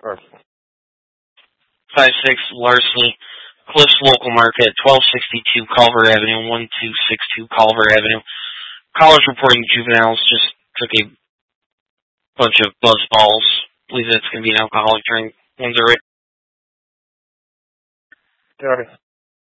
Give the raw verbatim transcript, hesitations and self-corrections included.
five six Larceny, Cliffs Local Market, twelve sixty-two Culver Avenue, one two six two Culver Avenue. Callers reporting juveniles just took a bunch of buzz balls. Believe that's going to be an alcoholic drink. One's already.